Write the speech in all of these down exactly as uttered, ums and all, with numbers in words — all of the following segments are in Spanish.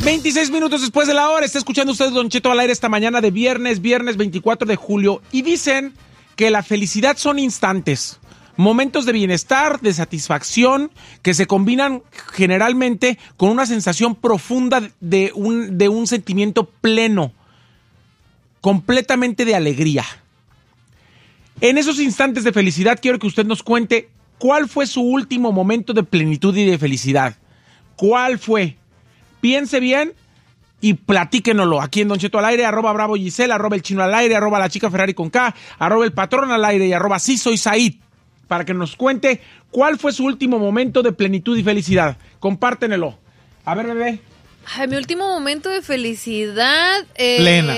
veintiséis minutos después de la hora, está escuchando usted Don Cheto al aire esta mañana de viernes, viernes veinticuatro de julio. Y dicen que la felicidad son instantes, momentos de bienestar, de satisfacción, que se combinan generalmente con una sensación profunda de un, de un sentimiento pleno, completamente de alegría. En esos instantes de felicidad quiero que usted nos cuente cuál fue su último momento de plenitud y de felicidad. ¿Cuál fue? Piense bien y platíquenoslo aquí en Don Cheto al aire, arroba Bravo Gisela, arroba El Chino al aire, arroba La Chica Ferrari con K, arroba El Patrón al aire y arroba Sí Soy Said, para que nos cuente cuál fue su último momento de plenitud y felicidad. Compártenelo. A ver, bebé. Ay, mi último momento de felicidad. Eh, Plena.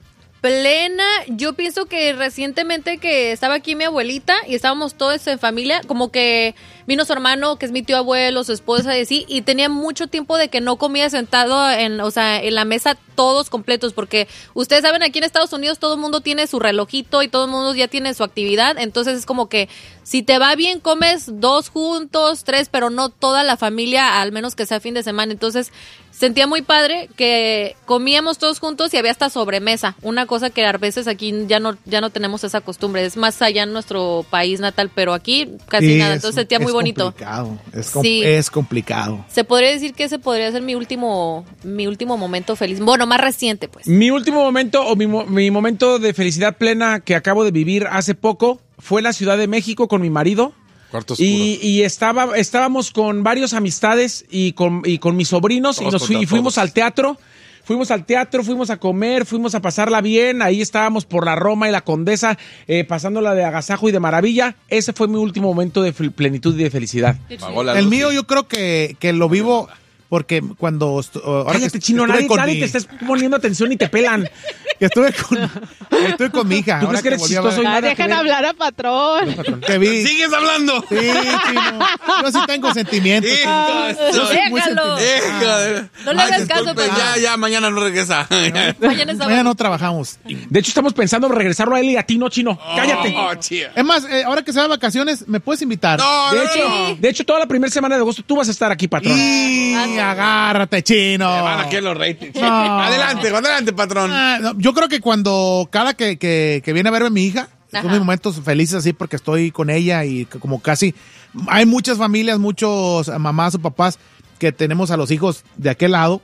Plena. Yo pienso que recientemente que estaba aquí mi abuelita y estábamos todos en familia, como que vino su hermano, que es mi tío abuelo, su esposa y así, y tenía mucho tiempo de que no comía sentado en, o sea, en la mesa todos completos, porque ustedes saben, aquí en Estados Unidos todo el mundo tiene su relojito y todo el mundo ya tiene su actividad, entonces es como que si te va bien comes dos juntos, tres, pero no toda la familia, al menos que sea fin de semana. Entonces sentía muy padre que comíamos todos juntos y había hasta sobremesa, una cosa que a veces aquí ya no ya no tenemos esa costumbre, es más allá en nuestro país natal, pero aquí casi Sí, nada, es- entonces sentía muy es bonito. Complicado. Es, com- Sí. es complicado. Se podría decir que ese podría ser mi último mi último momento feliz, bueno, más reciente pues. Mi último momento o mi, mo- mi momento de felicidad plena que acabo de vivir hace poco fue en la Ciudad de México con mi marido. Cuarto oscuro. Y, y estaba, estábamos con varios amistades y con, y con mis sobrinos y, Todos nos fui- contra y fuimos todos. al teatro. Fuimos al teatro, fuimos a comer, fuimos a pasarla bien. Ahí estábamos por la Roma y la Condesa, eh, pasándola de agasajo y de maravilla. Ese fue mi último momento de fel- plenitud y de felicidad. Apagó la El luz mío y- yo creo que, que lo vivo porque cuando... estu- ahora que Cállate, est- chino, estuve nadie, con nadie mi- te estás poniendo atención y te pelan. que estuve con, estuve con mi hija. ¿Tú ahora crees que eres volví a ver- chistoso y Ah, nada que dejen ver? hablar a patrón. Que vi. ¡Sigues hablando! Sí, chino. Yo sí tengo sentimientos. Hijo chino. de Yo soy muy Déjalo. sentimental. Hijo de- No le Ay, hagas caso, disculpe, papá. Ya, ya, mañana no regresa. Mañana es Mañana sábado. no trabajamos. De hecho, estamos pensando en regresarlo a él y a ti, no, chino. Cállate. Oh, chía. Es más, eh, ahora que se va de vacaciones, ¿me puedes invitar? No, De no, hecho, no. de hecho, toda la primera semana de agosto tú vas a estar aquí, patrón. Y agárrate, chino. Me van a quedar los ratings. No. Adelante, adelante, patrón. Ah, no, yo creo que cuando cada que, que, que viene a verme mi hija, Ajá. son mis momentos felices así porque estoy con ella y c- como casi hay muchas familias, muchos mamás o papás que tenemos a los hijos de aquel lado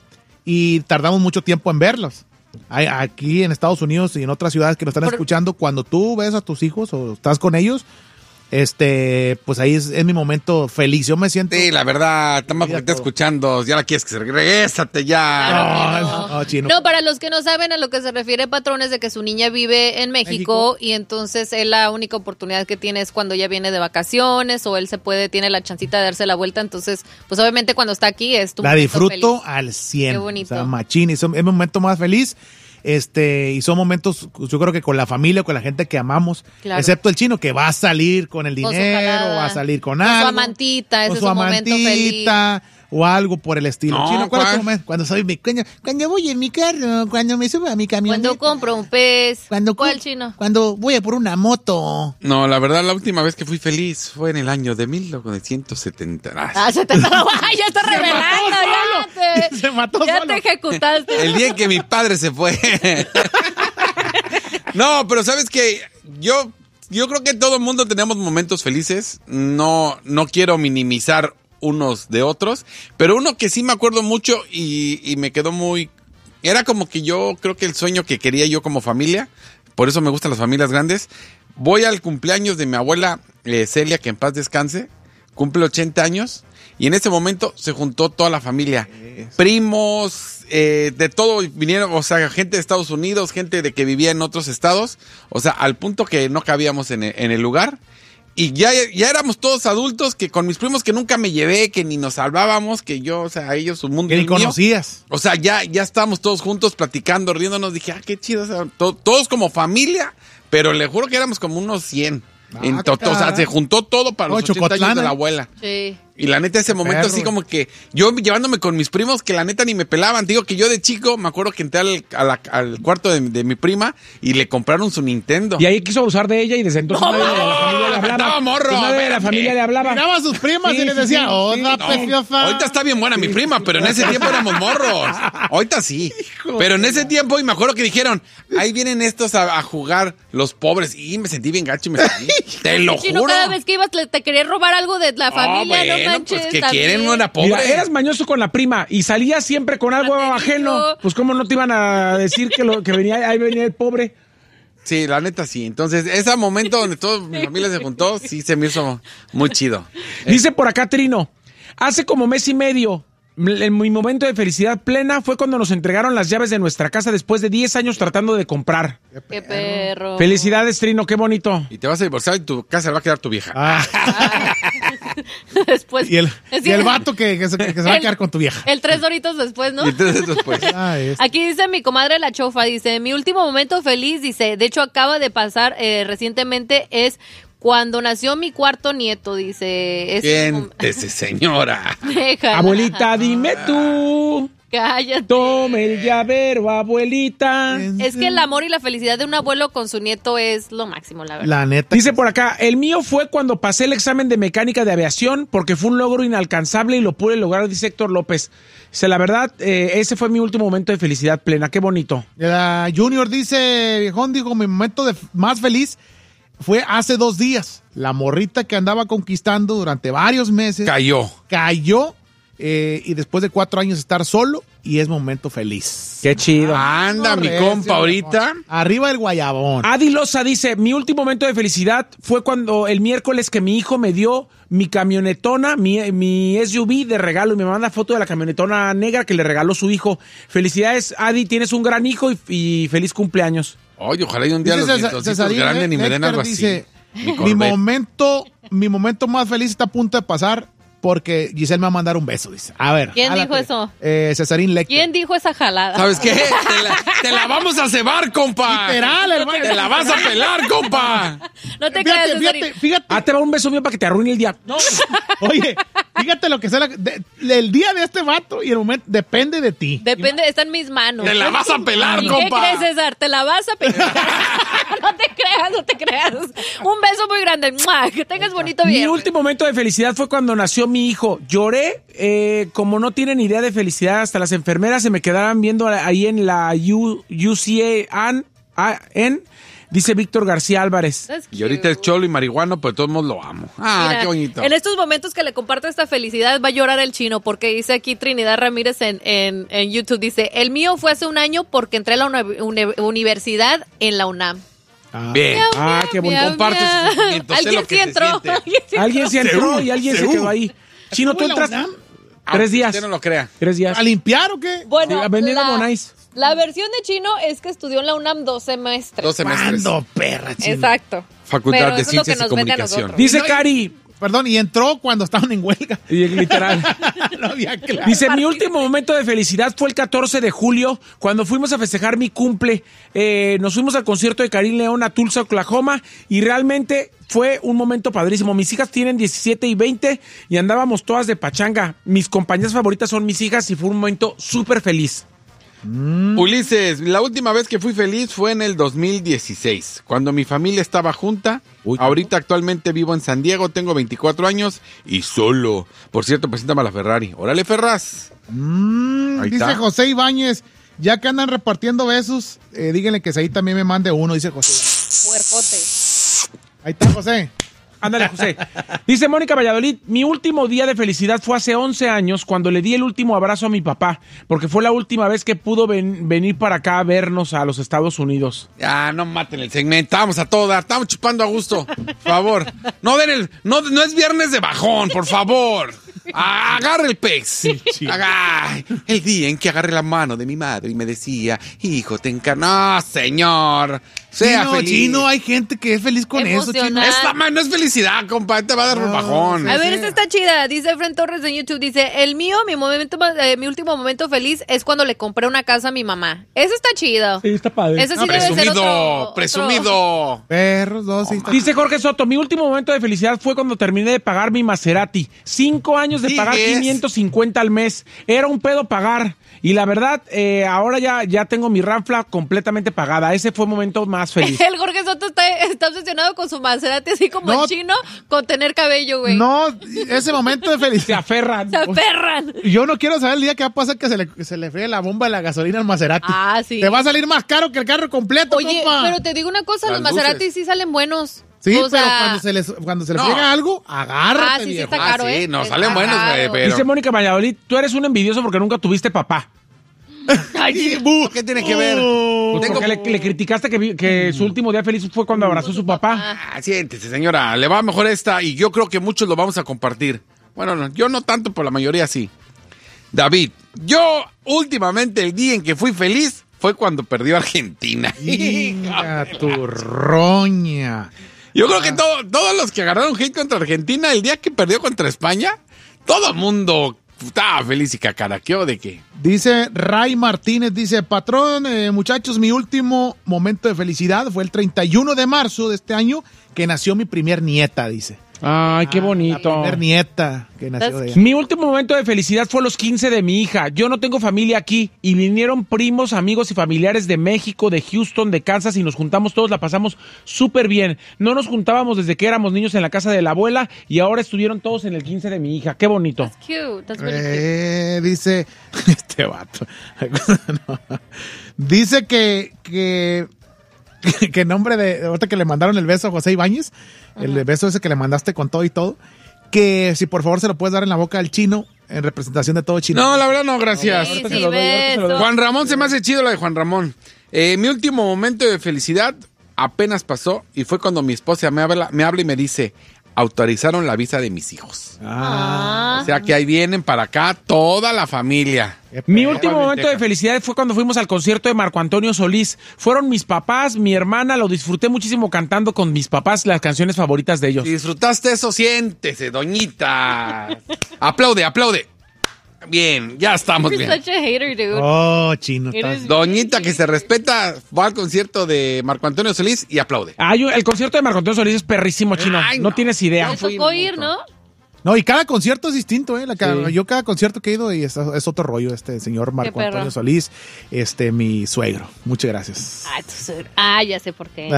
y tardamos mucho tiempo en verlos. Hay- Aquí en Estados Unidos y en otras ciudades que nos están Por- escuchando, cuando tú ves a tus hijos o estás con ellos, este, pues ahí es, es mi momento feliz. Yo me siento. Sí, la verdad, estamos Mira que te todo. escuchando. Ya la quieres que se regrésate ya. Claro que No, no. no, chino. No, para los que no saben a lo que se refiere Patrón es de que su niña vive en México, México. y entonces él la única oportunidad que tiene es cuando ella viene de vacaciones o él se puede, tiene la chancita de darse la vuelta, entonces pues obviamente cuando está aquí es tu La momento disfruto feliz. al cien. Qué bonito. O sea, machín. Y son- es mi momento más feliz. Este, y son momentos, yo creo que con la familia, con la gente que amamos, Claro. excepto el chino que va a salir con el Con su dinero, jalada, va a salir con con su algo. amantita, ese con es su su momento amantita, o algo por el estilo. No, Chino, ¿cuál es tu ¿cuál? momento? Cuando soy mi cuando, cuando voy en mi carro, cuando me subo a mi camioneta. Cuando compro un pez. Cuando ¿Cuál, co- chino? Cuando voy a por una moto. No, la verdad, la última vez que fui feliz fue en el año de mil novecientos setenta. Ah, Ah, se te ¡Ay, ya está revelando! Ya te, Se mató ya solo. te ejecutaste. El día en que mi padre se fue. No, pero sabes que yo, yo creo que todo el mundo tenemos momentos felices. No, no quiero minimizar unos de otros, pero uno que sí me acuerdo mucho y, y me quedó muy... Era como que yo creo que el sueño que quería yo como familia, por eso me gustan las familias grandes. Voy al cumpleaños de mi abuela eh, Celia, que en paz descanse, cumple ochenta años, y en ese momento se juntó toda la familia. Primos, eh, de todo vinieron, o sea, gente de Estados Unidos, gente de que vivía en otros estados, o sea, al punto que no cabíamos en el, en el lugar. Y ya, ya éramos todos adultos, que con mis primos que nunca me llevé, que ni nos salvábamos, que yo, o sea, ellos su mundo Que ni y el mío. conocías. O sea, ya, ya estábamos todos juntos platicando, riéndonos. Dije, ah, qué chido. O sea, to- todos como familia, pero le juro que éramos como unos cien. Ah, En to- qué o sea, cara. se juntó todo para Oh, los ochenta años Chocotlán, de la ¿eh? abuela. Sí. Y la neta, ese momento Perro. así como que yo llevándome con mis primos que la neta ni me pelaban. Digo que yo de chico me acuerdo que entré al, a la- al cuarto de, de mi prima y le compraron su Nintendo. Y ahí quiso abusar de ella y desde entonces nadie de la familia le hablaba. No, morro, Pues nadie de la espérate. familia le hablaba. Miraba a sus primas Sí, y les sí, decía, sí, hola, sí. No, preciosa. ahorita está bien buena mi prima, pero en ese tiempo éramos morros. Ahorita sí. Pero en ese tiempo, y me acuerdo que dijeron, ahí vienen estos a, a jugar los pobres. Y me sentí bien gacho y me salí. Te lo Chino, juro. cada vez que ibas le- te querías robar algo de la Ah, familia, bueno, no manches. pues que también. quieren una pobre. Mira, eras mañoso con la prima y salías siempre con algo Te ajeno. digo. Pues cómo no te iban a decir que lo que venía ahí venía el pobre. Sí, la neta sí. Entonces, ese momento donde toda mi familia se juntó, sí se me hizo muy chido. Dice por acá Trino, hace como mes y medio, m- mi momento de felicidad plena fue cuando nos entregaron las llaves de nuestra casa después de diez años tratando de comprar. Qué perro. Felicidades, Trino, qué bonito. Y te vas a divorciar y tu casa va a quedar tu vieja. Ah, Después. y, el, Es y el que- vato que, que se, que se va a El- quedar con tu vieja. El tres doritos después, ¿no? Y entonces después. Ah, es- Aquí dice mi comadre La Chofa, dice, mi último momento feliz, dice, de hecho acaba de pasar eh, recientemente, es cuando nació mi cuarto nieto, dice. Es Siéntese, señora. Déjala. Abuelita, dime tú. Cállate. Tome el llavero, abuelita. Es que el amor y la felicidad de un abuelo con su nieto es lo máximo, la verdad. La neta. Dice por acá, el mío fue cuando pasé el examen de mecánica de aviación porque fue un logro inalcanzable y lo pude lograr, dice Héctor López. Dice, la verdad, eh, ese fue mi último momento de felicidad plena. Qué bonito. La Junior dice, viejón, dijo, mi momento de más feliz fue hace dos días. La morrita que andaba conquistando durante varios meses Cayó. cayó eh, y después de cuatro años estar solo y es momento feliz. Qué chido. Anda, mi Recio, compa, ahorita. Arriba el guayabón. Adi Loza dice, mi último momento de felicidad fue cuando el miércoles que mi hijo me dio mi camionetona, mi, mi S U V de regalo y me manda foto de la camionetona negra que le regaló su hijo. Felicidades, Adi, tienes un gran hijo y, y feliz cumpleaños. Oye, ojalá y un día Dice los César- nietocitos Cesarín granden y me den Néctar algo dice, así. mi Corvette. momento, mi momento más feliz está a punto de pasar porque Giselle me va a mandar un beso, dice. A ver. ¿Quién jálate. dijo eso? Eh, Cesarín Lecter. ¿Quién dijo esa jalada? ¿Sabes qué? Te la, te la vamos a cebar, compa. Literal, hermano. Te la vas a pelar, compa. No te Fíjate, creas, fíjate, Cesarín. fíjate. Ah, te va un beso mío para que te arruine el día. No. Oye, fíjate lo que sea. la- de- el día de este vato y el momento depende de ti. Depende, está en mis manos. Te la vas a pelar, ¿Y compa. qué crees, César? ¿Te la vas a pelar? No te creas, no te creas. Un beso muy grande. ¡Mua! Que tengas bonito Mi viernes. último momento de felicidad fue cuando nació mi hijo. Lloré, eh, como no tienen idea de felicidad, hasta las enfermeras se me quedaban viendo ahí en la U, UCA N, dice Víctor García Álvarez. That's Y ahorita cute. es cholo y marihuano, pero de todos modos lo amo. Ah, Mira, qué bonito. En estos momentos que le comparto esta felicidad va a llorar el chino porque dice aquí Trinidad Ramírez en, en, en YouTube, dice, el mío fue hace un año porque entré a la uni- uni- universidad en la UNAM. Ah. Bien. Ah, qué bonito. Miau, comparte miau. sus sentimientos, sé Alguien lo que sí se entró. siente. Alguien sí Alguien se entró Seú, y alguien se Seú. quedó ahí. Chino, tú ¿Estuvo en la entras UNAM? tres Aunque días. usted no lo crea. Tres días. ¿A limpiar o qué? Bueno, Sí, vendiendo la, Bonais. la versión de chino es que estudió en la UNAM dos semestres. Dos semestres. ¿Cuándo, perra chino? Exacto. Facultad Pero de eso es lo que Ciencias y nos vende a Comunicación. nosotros. Dice No, y- Cari, Perdón, y entró cuando estaban en huelga. y literal. No había clase. Dice, mi último momento de felicidad fue el catorce de julio, cuando fuimos a festejar mi cumple. Eh, nos fuimos al concierto de Karim León a Tulsa, Oklahoma, y realmente fue un momento padrísimo. Mis hijas tienen diecisiete y veinte y andábamos todas de pachanga. Mis compañías favoritas son mis hijas y fue un momento súper feliz. Ulises, la última vez que fui feliz fue en el dos mil dieciséis, cuando mi familia estaba junta. Uy, Ahorita actualmente vivo en San Diego, tengo veinticuatro años y solo. Por cierto, preséntame a la Ferrari. Órale, Ferraz. Mm, Ahí dice está. José Ibáñez, ya que andan repartiendo besos, eh, díganle que ahí también me mande uno, dice José. Puercote. Ahí está, José. Ándale, José. Dice Mónica Valladolid, mi último día de felicidad fue hace once años cuando le di el último abrazo a mi papá, porque fue la última vez que pudo ven- venir para acá a vernos a los Estados Unidos. Ya, no maten el segmento. Vamos a todo dar. Estamos chupando a gusto. Por favor. No den el. No, no es viernes de bajón, por favor. Agarre el pez. Agarre. El día en que agarré la mano de mi madre y me decía, hijo, te encarnó, señor. Sea Chino, feliz. Chino, hay gente que es feliz con eso, Chino. Emocional. Esta man no es felicidad, compa. Te va a dar un bajón. A ver, esta está chida. Dice Fren Torres en YouTube. Dice, el mío, mi momento más- eh, mi último momento feliz es cuando le compré una casa a mi mamá. Eso está chido. Sí, está padre. Ese sí No, debe ser presumido, otro- presumido. Perros, dos, sí. está- Dice Jorge Soto, mi último momento de felicidad fue cuando terminé de pagar mi Maserati. Cinco años de Sí, pagar es. quinientos cincuenta al mes. Era un pedo pagar. Y la verdad, eh, ahora ya, ya tengo mi Ranfla completamente pagada. Ese fue el momento más feliz. El Jorge Soto está, está obsesionado con su Maserati, así como No. el chino, con tener cabello, güey. No, ese momento de Se felicidad. aferran. Se aferran. Yo no quiero saber el día que va a pasar que se le, que se le fríe la bomba de la gasolina al Maserati. Ah, sí. Te va a salir más caro que el carro completo, Oye, compa. pero te digo una cosa, Las los Maserati luces. sí salen buenos. Sí, O pero sea, cuando se, les, cuando se le No. friega algo, agárrate, Ah, sí, sí viejo. está Ah, caro, sí, ¿eh? no, Está salen buenos, güey, caro. pero- Dice Mónica Valladolid, tú eres un envidioso porque nunca tuviste papá. Ay, ¿Qué tiene que ver? Pues Tengo- porque le, le criticaste que, vi- que su último día feliz fue cuando abrazó a su papá. Ah, siéntese, señora. Le va mejor esta y yo creo que muchos lo vamos a compartir. Bueno, no, yo no tanto, pero la mayoría sí. David, yo últimamente el día en que fui feliz fue cuando perdió Argentina. Inga tu roña. Yo creo que todo- todos los que agarraron hate contra Argentina el día que perdió contra España, todo el mundo estaba feliz y cacaraqueó de que... Dice Ray Martínez, dice, patrón, eh, muchachos, mi último momento de felicidad fue el treinta y uno de marzo de este año que nació mi primer nieta, dice. Ay, qué La bonito. primer nieta que nació de That's ella. Mi último momento de felicidad fue los quince de mi hija. Yo no tengo familia aquí y vinieron primos, amigos y familiares de México, de Houston, de Kansas y nos juntamos todos, la pasamos súper bien. No nos juntábamos desde que éramos niños en la casa de la abuela y ahora estuvieron todos en el quince de mi hija. Qué bonito. That's cute. That's really cute. Eh, dice, este vato. No. Dice que, que, que nombre de, ahorita que le mandaron el beso a José Ibáñez, el beso ese que le mandaste con todo y todo, que si por favor se lo puedes dar en la boca al chino, en representación de todo chino. No, la verdad no, gracias. Sí, ahorita sí, se lo doy, ahorita se lo doy. beso. Juan Ramón se me hace chido la de Juan Ramón. Eh, mi último momento de felicidad apenas pasó y fue cuando mi esposa me habla, me habla y me dice, autorizaron la visa de mis hijos. Ah, O sea que ahí vienen para acá toda la familia. qué Mi perro. último momento de felicidad fue cuando fuimos al concierto de Marco Antonio Solís. Fueron mis papás, mi hermana, lo disfruté muchísimo cantando con mis papás las canciones favoritas de ellos. Si disfrutaste eso, siéntese, doñita. Aplaude, aplaude. Bien, ya estamos You're bien. such a hater, dude. Oh, chino. Eres- estás- Doñita que se respeta, va al concierto de Marco Antonio Solís y aplaude. Ay, el concierto de Marco Antonio Solís es perrísimo, chino. Ay, no. no. tienes idea. Me tocó ir, ¿no? No, y cada concierto es distinto, ¿eh? La ca- Sí. Yo cada concierto que he ido y es, es otro rollo, este señor Marco perro. Antonio Solís, este, mi suegro. Muchas gracias. Ah, tú ser- ah, ya sé por qué.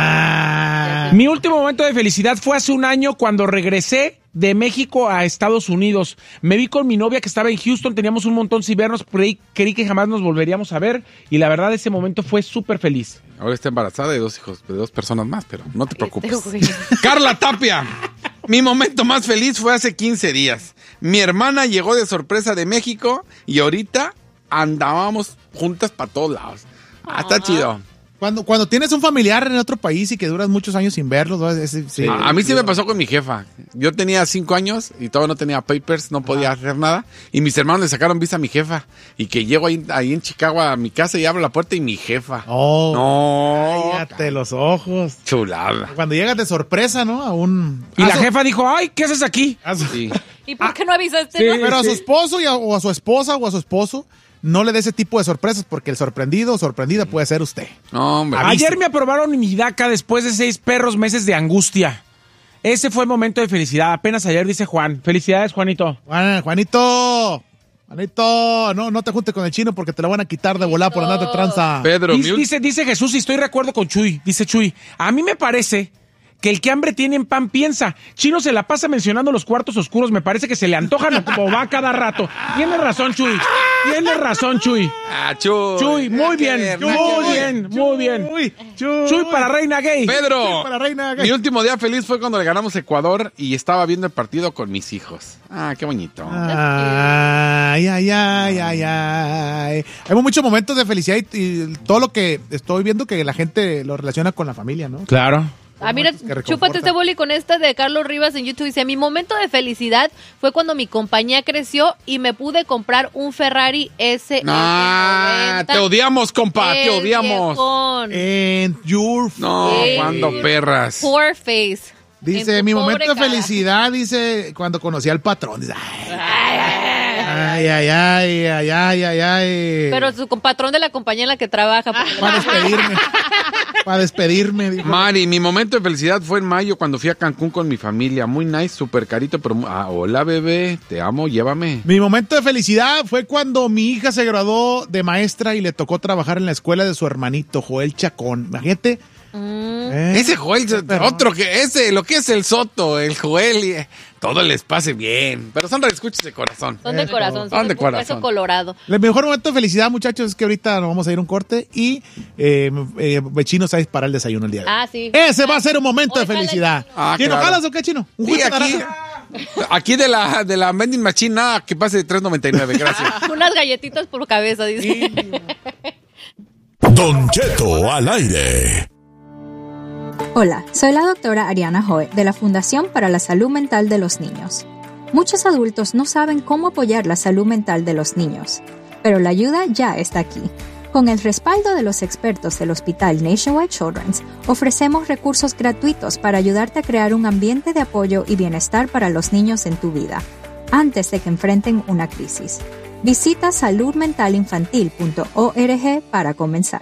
Ah. Mi último momento de felicidad fue hace un año cuando regresé de México a Estados Unidos. Me vi con mi novia que estaba en Houston, teníamos un montón sin vernos, creí, creí que jamás nos volveríamos a ver y la verdad ese momento fue súper feliz. Ahora está embarazada de dos hijos, de dos personas más, pero no te preocupes. Este güey. Carla Tapia. Mi momento más feliz fue hace quince días. Mi hermana llegó de sorpresa de México y ahorita andábamos juntas para todos lados. Ah, está chido. Cuando, cuando tienes un familiar en otro país y que duras muchos años sin verlos, ¿no? Es- es- sí. a, a mí sí me pasó con mi jefa. Yo tenía cinco años y todavía no tenía papers, no podía hacer nada. Y mis hermanos le sacaron visa a mi jefa. Y que llego ahí, ahí en Chicago a mi casa y abro la puerta y mi jefa. Oh, No. cállate los ojos. Chulada. Cuando llegas de sorpresa, ¿no? A un... Y a la su- jefa dijo, ay, ¿qué haces aquí? a su- Sí. ¿Y por qué no avisaste? sí. no? Pero a su esposo y a- o a su esposa o a su esposo, no le dé ese tipo de sorpresas porque el sorprendido o sorprendida puede ser usted. No, hombre. Ayer me aprobaron mi DACA después de seis perros meses de angustia. Ese fue el momento de felicidad. Apenas ayer, dice Juan. Felicidades, Juanito. Juan- Juanito, Juanito, no, no te juntes con el chino porque te lo van a quitar de volar por andar de tranza. Pedro, mi Dice, ul- dice, dice Jesús, y estoy de acuerdo con Chuy. Dice Chuy, a mí me parece que el que hambre tiene en pan piensa. Chino se la pasa mencionando los cuartos oscuros. Me parece que se le antojan como va cada rato. Tiene razón, Chuy. Tiene razón, Chuy. Ah, Chuy. Chuy, muy Nada que bien. ver, nada que Muy ver. bien, muy bien. Chuy, Chuy. Chuy para Reina Gay. Pedro, Chuy para Reina Gay. mi último día feliz fue cuando le ganamos a Ecuador y estaba viendo el partido con mis hijos. Ah, qué bonito. Ay, ay, ay, ay, ay. Hay muchos momentos de felicidad y, y todo lo que estoy viendo que la gente lo relaciona con la familia, ¿no? Claro. Ah, mira, chúpate este boli con esta de Carlos Rivas en YouTube. Dice, mi momento de felicidad fue cuando mi compañía creció y me pude comprar un Ferrari S F noventa. Ah, te odiamos, compa, te odiamos. And your No, face. cuando perras. Poor face. Dice, mi momento de felicidad, dice, cuando conocí al patrón. Dice, ay, ay, ay, ay, ay, ay, ay. Pero su patrón de la compañía en la que trabaja. Para despedirme. Para despedirme. Dijo. Mari, mi momento de felicidad fue en mayo cuando fui a Cancún con mi familia. Muy nice, súper carito, pero... Ah, hola, bebé, te amo, llévame. Mi momento de felicidad fue cuando mi hija se graduó de maestra y le tocó trabajar en la escuela de su hermanito, Joel Chacón. Imagínate. Mm. ¿Eh? Ese Joel, otro que ese, lo que es el Soto, el Joel, y, eh, todo les pase bien. Pero son escuchas de corazón. Son de corazón, Son son de de corazón. hueso colorado. El mejor momento de felicidad, muchachos, es que ahorita nos vamos a ir a un corte y eh, eh, Chino se va a disparar el desayuno el día de hoy. Ah, sí. Ese va a ser un momento de Ojalá, felicidad. Ah, ¿Chino, claro. jalas o qué, Chino? ¿Un Sí, juguito de aquí, naranja? aquí de la, de la vending machine, nada, que pase de tres noventa y nueve, gracias. Unas galletitas por cabeza, dice. Don Cheto al aire. Hola, soy la doctora Ariana Joe de la Fundación para la Salud Mental de los Niños. Muchos adultos no saben cómo apoyar la salud mental de los niños, pero la ayuda ya está aquí. Con el respaldo de los expertos del Hospital Nationwide Children's, ofrecemos recursos gratuitos para ayudarte a crear un ambiente de apoyo y bienestar para los niños en tu vida, antes de que enfrenten una crisis. Visita salud mental infantil punto org para comenzar.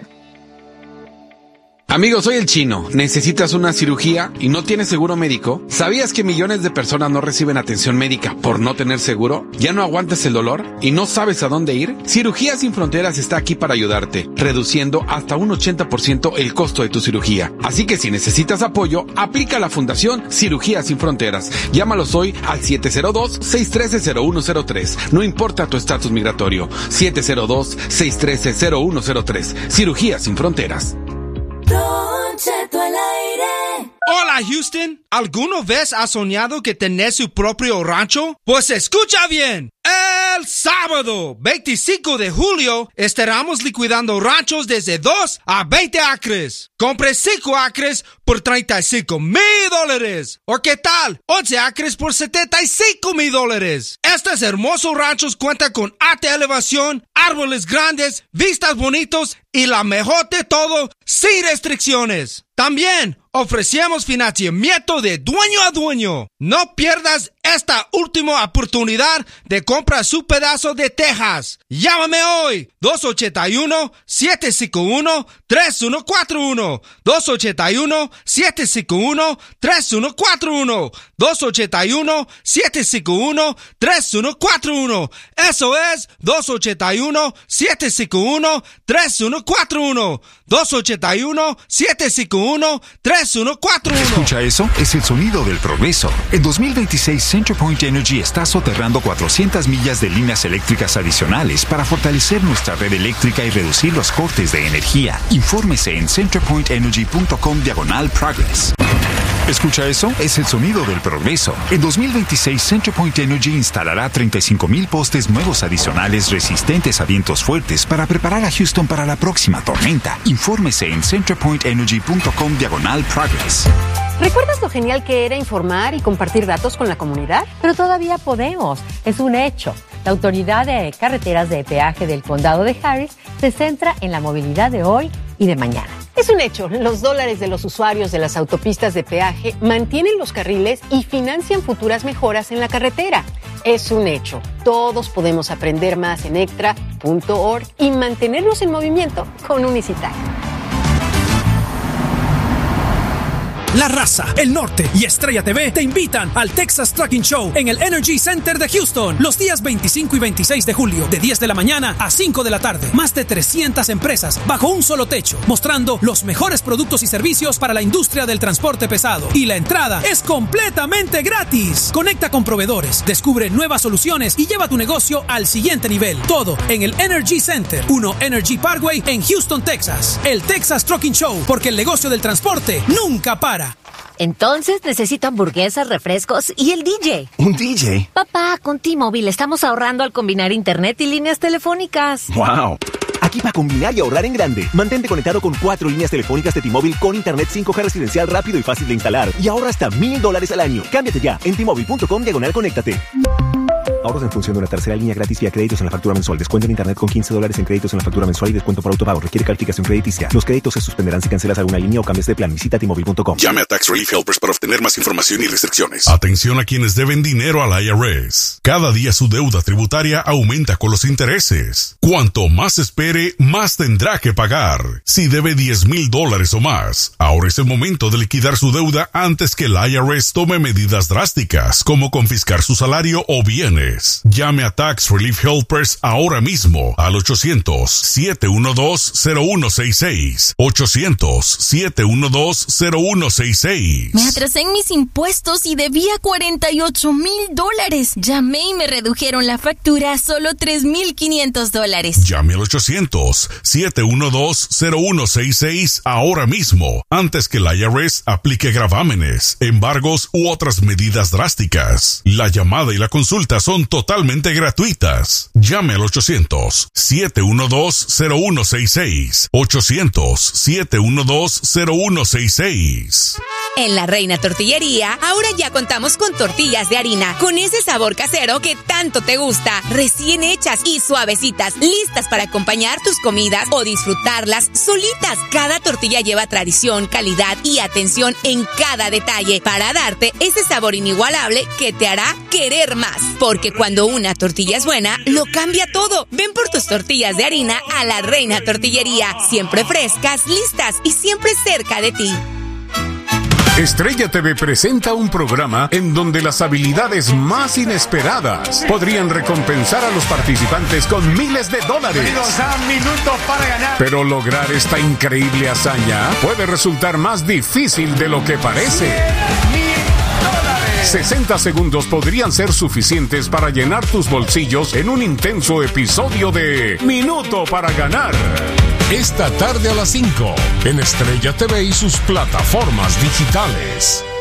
Amigo, soy el Chino. ¿Necesitas una cirugía y no tienes seguro médico? ¿Sabías que millones de personas no reciben atención médica por no tener seguro? ¿Ya no aguantas el dolor y no sabes a dónde ir? Cirugía Sin Fronteras está aquí para ayudarte, reduciendo hasta un ochenta por ciento el costo de tu cirugía. Así que si necesitas apoyo, aplica a la Fundación Cirugía Sin Fronteras. Llámalos hoy al siete cero dos, seis uno tres, cero uno cero tres. No importa tu estatus migratorio. siete cero dos, seis uno tres, cero uno cero tres. Cirugía Sin Fronteras. Don Cheto al aire. Hola Houston, ¿alguna vez has soñado que tenés su propio rancho? Pues escucha bien, el sábado veinticinco de julio estaremos liquidando ranchos desde dos a veinte acres. Compre cinco acres por treinta y cinco mil dólares. ¿O qué tal? once acres por setenta y cinco mil dólares. Estos hermosos ranchos cuentan con alta elevación, árboles grandes, vistas bonitos y la mejor de todo, sin restricciones. También ofrecemos financiamiento de dueño a dueño. No pierdas esta última oportunidad de comprar su pedazo de Texas. Llámame hoy, dos ocho uno, siete cinco uno, tres uno cuatro uno, dos ocho uno, siete cinco uno, tres uno cuatro uno, dos ocho uno, siete cinco uno, tres uno cuatro uno. Eso es dos ocho uno, siete cinco uno, tres uno cuatro uno, dos ocho uno, siete cinco uno, tres uno cuatro uno. ¿Escucha eso? Es el sonido del progreso. En dos mil veintiséis, CenterPoint Energy está soterrando cuatrocientas millas de líneas eléctricas adicionales para fortalecer nuestra red eléctrica y reducir los cortes de energía. Infórmese en centerpoint energy punto com diagonal progress. ¿Escucha eso? Es el sonido del progreso. En dos mil veintiséis, CenterPoint Energy instalará treinta y cinco mil postes nuevos adicionales resistentes a vientos fuertes para preparar a Houston para la próxima tormenta. Infórmese en centerpoint energy punto com diagonal progress. ¿Recuerdas lo genial que era informar y compartir datos con la comunidad? Pero todavía podemos. Es un hecho. La Autoridad de Carreteras de Peaje del Condado de Harris se centra en la movilidad de hoy y de mañana. Es un hecho. Los dólares de los usuarios de las autopistas de peaje mantienen los carriles y financian futuras mejoras en la carretera. Es un hecho. Todos podemos aprender más en extra punto org y mantenernos en movimiento con Unicitag. La Raza, El Norte y Estrella T V te invitan al Texas Trucking Show en el Energy Center de Houston los días veinticinco y veintiséis de julio, de diez de la mañana a cinco de la tarde. Más de trescientas empresas bajo un solo techo, mostrando los mejores productos y servicios para la industria del transporte pesado. Y la entrada es completamente gratis. Conecta con proveedores, descubre nuevas soluciones y lleva tu negocio al siguiente nivel. Todo en el Energy Center, uno Energy Parkway en Houston, Texas. El Texas Trucking Show, porque el negocio del transporte nunca para. Entonces necesito hamburguesas, refrescos y el D J. ¿Un D J? Papá, con T-Mobile estamos ahorrando al combinar internet y líneas telefónicas. ¡Wow! Aquí para combinar y ahorrar en grande. Mantente conectado con cuatro líneas telefónicas de T-Mobile con internet cinco G residencial rápido y fácil de instalar. Y ahorra hasta mil dólares al año. Cámbiate ya en T-Mobile punto com diagonal conéctate. Ahorros en función de una tercera línea gratis vía créditos en la factura mensual. Descuento en internet con quince dólares en créditos en la factura mensual y descuento por autopago. Requiere calificación crediticia. Los créditos se suspenderán si cancelas alguna línea o cambias de plan. Visita T Mobile punto com. Llame a Tax Relief Helpers para obtener más información y restricciones. Atención a quienes deben dinero al I R S. Cada día su deuda tributaria aumenta con los intereses. Cuanto más espere, más tendrá que pagar. Si debe diez mil dólares o más, ahora es el momento de liquidar su deuda antes que el I R S tome medidas drásticas, como confiscar su salario o bienes. Llame a Tax Relief Helpers ahora mismo al ochocientos, siete uno dos, cero uno seis seis. ochocientos, siete uno dos, cero uno seis seis. Me atrasé en mis impuestos y debía cuarenta y ocho mil dólares. Llamé y me redujeron la factura a solo tres mil quinientos dólares. Llame al ochocientos, siete uno dos, cero uno seis seis ahora mismo, antes que el I R S aplique gravámenes, embargos u otras medidas drásticas. La llamada y la consulta son totalmente gratuitas. Llame al ochocientos, siete uno dos, cero uno seis seis. ochocientos, siete uno dos, cero uno seis seis. En La Reina Tortillería, ahora ya contamos con tortillas de harina, con ese sabor casero que tanto te gusta, recién hechas y suavecitas, listas para acompañar tus comidas o disfrutarlas solitas. Cada tortilla lleva tradición, calidad y atención en cada detalle para darte ese sabor inigualable que te hará querer más. Porque cuando una tortilla es buena, lo cambia todo. Ven por tus tortillas de harina a La Reina Tortillería, siempre frescas, listas y siempre cerca de ti. Estrella T V presenta un programa en donde las habilidades más inesperadas podrían recompensar a los participantes con miles de dólares. Bienvenidos a Minuto para Ganar. Pero lograr esta increíble hazaña puede resultar más difícil de lo que parece. sesenta segundos podrían ser suficientes para llenar tus bolsillos en un intenso episodio de Minuto para Ganar. Esta tarde a las cinco en Estrella T V y sus plataformas digitales.